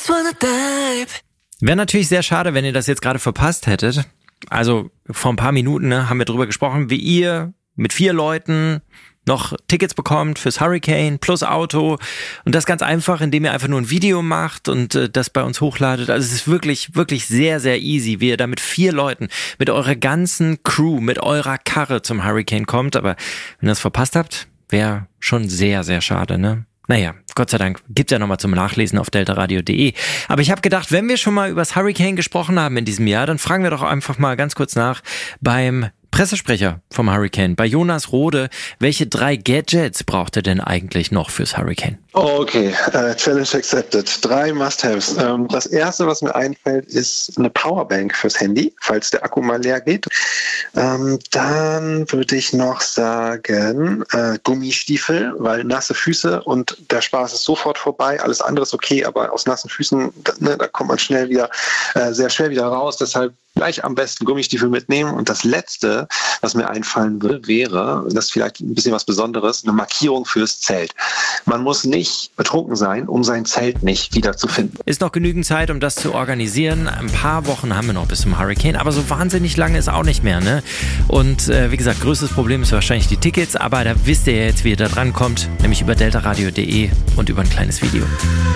Wäre natürlich sehr schade, wenn ihr das jetzt gerade verpasst hättet. Also vor ein paar Minuten haben wir drüber gesprochen, wie ihr mit 4 Leuten noch Tickets bekommt fürs Hurricane plus Auto und das ganz einfach, indem ihr einfach nur ein Video macht und das bei uns hochladet. Also es ist wirklich, wirklich sehr, sehr easy, wie ihr da mit 4 Leuten, mit eurer ganzen Crew, mit eurer Karre zum Hurricane kommt. Aber wenn ihr das verpasst habt, wäre schon sehr, sehr schade, ne? Naja, Gott sei Dank gibt's ja nochmal zum Nachlesen auf deltaradio.de. Aber ich habe gedacht, wenn wir schon mal übers Hurricane gesprochen haben in diesem Jahr, dann fragen wir doch einfach mal ganz kurz nach beim Pressesprecher vom Hurricane, bei Jonas Rode. Welche 3 Gadgets braucht er denn eigentlich noch fürs Hurricane? Okay, Challenge accepted. 3 Must-Haves. Das erste, was mir einfällt, ist eine Powerbank fürs Handy, falls der Akku mal leer geht. Dann würde ich noch sagen Gummistiefel, weil nasse Füße und der Spaß ist sofort vorbei. Alles andere ist okay, aber aus nassen Füßen, da kommt man schnell wieder, sehr schnell wieder raus. Deshalb gleich am besten Gummistiefel mitnehmen. Und das Letzte, was mir einfallen würde, wäre, das ist vielleicht ein bisschen was Besonderes, eine Markierung fürs Zelt. Man muss nicht betrunken sein, um sein Zelt nicht wiederzufinden. Ist noch genügend Zeit, um das zu organisieren. Ein paar Wochen haben wir noch bis zum Hurricane, aber so wahnsinnig lange ist auch nicht mehr, ne? Und wie gesagt, größtes Problem ist wahrscheinlich die Tickets, aber da wisst ihr jetzt, wie ihr da dran kommt, nämlich über deltaradio.de und über ein kleines Video.